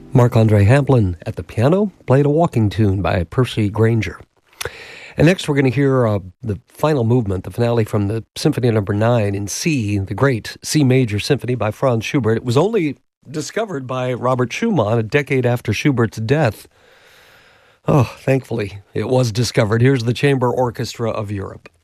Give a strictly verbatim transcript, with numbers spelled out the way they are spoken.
Marc-Andre Hamplin at the piano played a walking tune by Percy Grainger. And next we're going to hear uh, the final movement, the finale from the Symphony Number nine in C, the great C Major Symphony by Franz Schubert. It was only discovered by Robert Schumann a decade after Schubert's death. Oh, thankfully it was discovered. Here's the Chamber Orchestra of Europe.